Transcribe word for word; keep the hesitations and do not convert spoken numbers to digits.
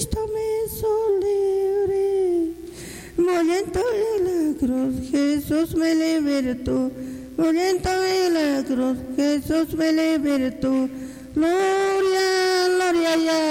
Cristo me hizo libre, muriendo en la cruz, Jesús me libertó, muriendo en la cruz, Jesús me libertó. Gloria, gloria, ya.